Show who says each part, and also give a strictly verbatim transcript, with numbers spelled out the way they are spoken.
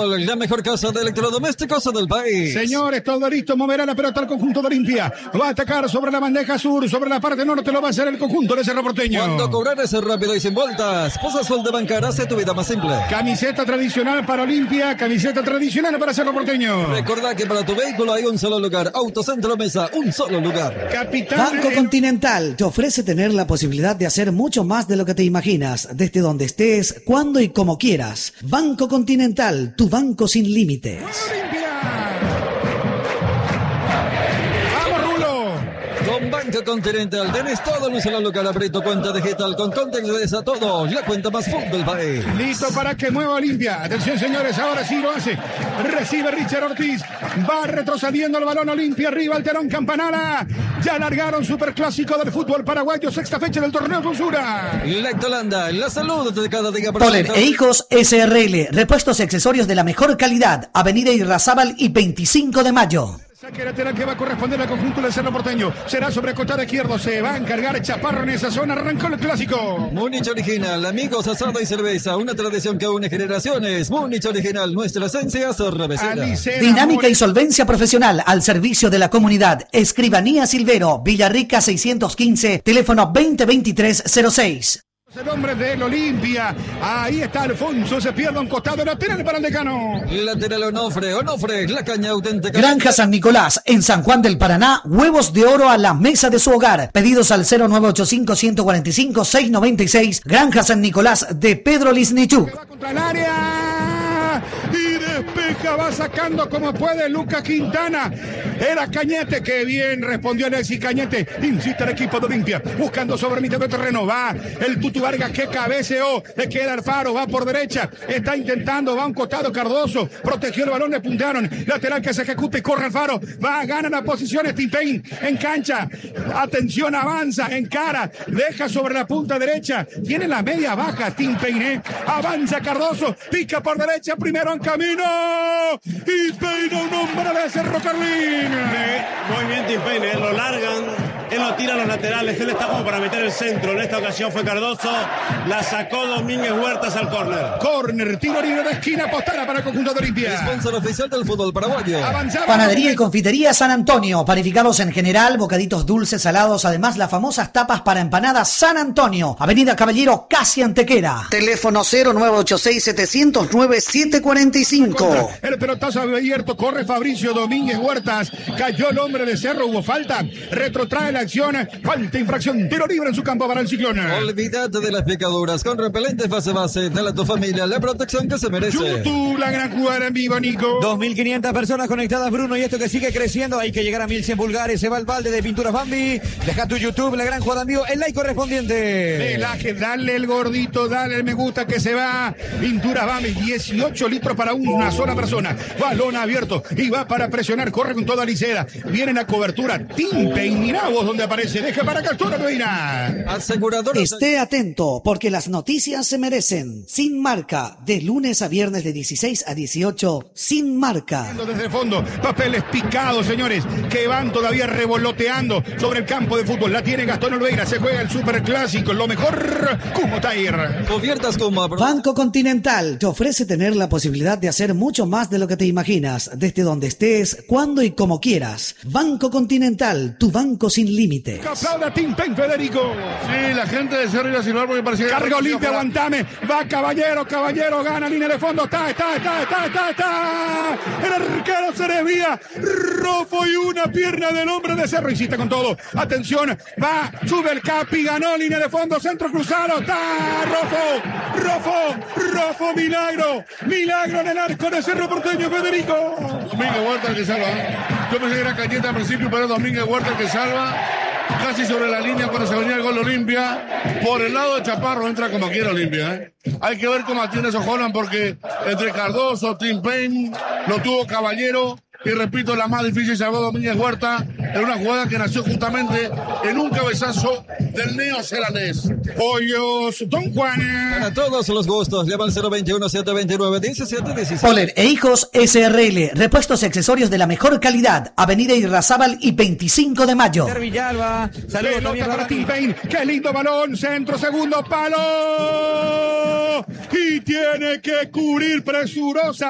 Speaker 1: Pool, la mejor casa de electrodomésticos del país.
Speaker 2: Señores, todo listo, moverá la pelota al conjunto de Olimpia. Va a atacar sobre la bandeja sur, sobre la parte norte lo va a hacer el conjunto de Cerro Porteño.
Speaker 1: Cuando cobrar es rápido y sin vueltas. Posa Sol de Bancar hace tu vida más simple.
Speaker 2: Camiseta tradicional para Olimpia, camiseta tradicional para Cerro Porteño.
Speaker 1: Recordá que para tu vehículo hay un solo lugar. Autocentro Mesa, un solo lugar.
Speaker 2: Capitán
Speaker 3: Banco
Speaker 2: el...
Speaker 3: Continental te ofrece tener la posibilidad de hacer mucho más de lo que te imaginas, desde donde estés, cuando y como quieras. Banco Continental, tu banco sin límites.
Speaker 1: Con Banco Continental tenés todo en un solo lugar. Abrí tu cuenta digital con Context a todo. La cuenta más full del país.
Speaker 2: Listo para que mueva Olimpia. Atención, señores, ahora sí lo hace. Recibe Richard Ortiz. Va retrocediendo el balón Olimpia. Arriba Alterón Campanala. Ya largaron Superclásico del fútbol paraguayo. Sexta fecha del torneo Clausura.
Speaker 1: Lactolanda, la salud de cada día.
Speaker 3: Poller e Hijos S R L. Repuestos y accesorios de la mejor calidad. Avenida Irrazábal y veinticinco de mayo.
Speaker 2: Saque lateral que va a corresponder al conjunto del Cerro Porteño. Será sobre costado izquierdo. Se va a encargar Chaparro en esa zona. Arrancó el clásico.
Speaker 1: Múnich Original, amigos, asado y cerveza. Una tradición que une generaciones. Múnich Original, nuestra esencia cervecera.
Speaker 3: Dinámica y solvencia profesional al servicio de la comunidad. Escribanía Silvero, Villarrica seiscientos quince, teléfono veinte veintitrés cero seis.
Speaker 2: El hombre del Olimpia. Ahí está Alfonso. Se pierde un costado lateral para el decano.
Speaker 1: Lateral Onofre. Onofre, la caña auténtica.
Speaker 3: Granja San Nicolás, en San Juan del Paraná. Huevos de oro a la mesa de su hogar. Pedidos al cero nueve ocho cinco, uno cuatro cinco, seis nueve seis. Granja San Nicolás de Pedro Lisnichuk.
Speaker 2: Va contra el área. Y despeja. Va sacando como puede Lucas Quintana. Era Cañete. Que bien respondió Alexis Cañete. Insiste el equipo de Olimpia. Buscando sobre mitad de terreno. Va el Tutu Vargas que cabeceó. Le queda Alfaro. Va por derecha. Está intentando. Va a un costado Cardoso. Protegió el balón. Le puntearon. Lateral que se ejecuta y corre Alfaro. Va, gana la posición. Stimpain en cancha. Atención, avanza. Encara. Deja sobre la punta derecha. Tiene la media baja. Stimpain. ¿eh? Avanza Cardoso. Pica por derecha. Primero en camino. Y peina un hombre de Cerro Carlín.
Speaker 4: Muy bien Stimpain. ¿eh? Lo largan. Él lo tira a los laterales. Él está como para meter el centro. En esta ocasión fue Cardoso. La sacó Domínguez Huertas al córner.
Speaker 2: Córner, tiro libre de esquina, postada para el conjunto de Olimpia.
Speaker 1: Sponsor oficial del fútbol paraguayo.
Speaker 2: Avanzaba.
Speaker 3: Panadería y confitería San Antonio. Panificados en general, bocaditos dulces, salados. Además, las famosas tapas para empanadas San Antonio. Avenida Caballero, casi Antequera. Teléfono cero nueve ocho seis, siete cero nueve, siete cuatro cinco.
Speaker 2: El pelotazo abierto. Corre Fabricio Domínguez Huertas. Cayó el hombre de Cerro. Hubo falta. Retrotrae la acción. Falta, infracción. Tiro libre en su campo para el Ciclón.
Speaker 1: Olvídate de las picaduras. Con repelente fase base. Dale a tu familia la protección que se merece.
Speaker 2: YouTube, la gran jugada en vivo, Nico.
Speaker 5: dos mil quinientas personas conectadas, Bruno, y esto que sigue creciendo. Hay que llegar a mil cien pulgares. Se va el balde de Pinturas Bambi. Deja tu YouTube, la gran jugada en vivo, el like correspondiente.
Speaker 2: Relaje, dale el gordito, dale el me gusta que se va. Pinturas Bambi, dieciocho litros para una sola persona. Balón abierto y va para presionar. Corre con toda Liceda. Viene la cobertura. Timpe y mirá vos donde aparece. Deja para Castora Medina.
Speaker 1: Asegurador.
Speaker 3: Esté atento, porque las noticias se merecen. Sin Marca, de lunes a viernes de dieciséis a dieciocho, Sin Marca.
Speaker 2: Desde el fondo, papeles picados, señores, que van todavía revoloteando sobre el campo de fútbol. La tiene Gastón Olveira, se juega el Superclásico, lo mejor, Kumo Tair.
Speaker 1: Cubiertas como...
Speaker 3: Banco Continental te ofrece tener la posibilidad de hacer mucho más de lo que te imaginas, desde donde estés, cuando y como quieras. Banco Continental, tu banco sin límites.
Speaker 2: Aplauda Timpen, Federico.
Speaker 6: Sí, la gente de Cerro iba a silbar porque parecía...
Speaker 2: Carga Olimpia, aguantame. Va Caballero, Caballero, gana línea de fondo. Está, está, está, está, está, está. El arquero se desvía. Rofo y una pierna del hombre de Cerro. Insiste con todo. Atención, va, sube el Capi, ganó línea de fondo, centro cruzado. Está Rofo, Rofo, Rofo, milagro. Milagro en el arco de Cerro Porteño, Federico.
Speaker 6: Domínguez Huerta el que salva. Yo pensé que era Cañete al principio, pero Domínguez Huerta el que salva. Casi sobre la línea cuando se venía el gol de Olimpia. Por el lado de Chaparro entra como quiere Olimpia. ¿eh? Hay que ver cómo atiende eso Holland porque entre Cardoso, Timpen, lo tuvo Caballero. Y repito, la más difícil salvó Domínguez Huerta en una jugada que nació justamente en un cabezazo del neozelandés.
Speaker 2: Pollos, Don Juan.
Speaker 1: Para todos los gustos, llama al cero veintiuno, setecientos veintinueve, diecisiete dieciséis.
Speaker 3: Poller e Hijos S R L, repuestos y accesorios de la mejor calidad. Avenida Irrazábal y veinticinco de mayo.
Speaker 5: Villalba, saludos también
Speaker 2: para Tim Payne. Qué lindo balón, centro, segundo palo. Y tiene que cubrir presurosa.